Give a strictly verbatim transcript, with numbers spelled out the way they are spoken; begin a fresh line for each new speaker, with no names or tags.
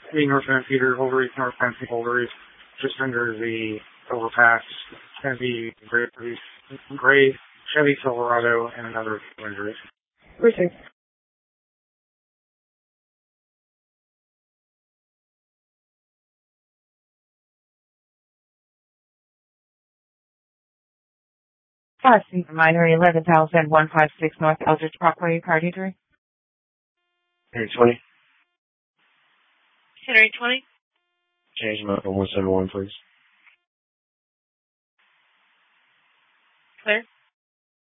the North Van Peter, Wolverine, North Van Peter, Wolverine, just under the overpass. It's going to be gray, gray Chevy Silverado and another injuries.
Appreciate it.
Five Season Minor, eleven thousand one five six North Eldridge Parkway, car injury.
Henry twenty.
Henry twenty.
Change my one seven one, please.
Clear.